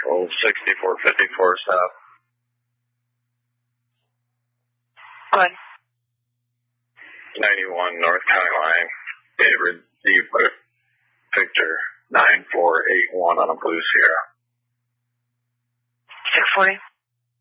Old 6454 south. Go ahead. 91 North County Line. David D. Victor 9481 on a Blue Sierra. 640.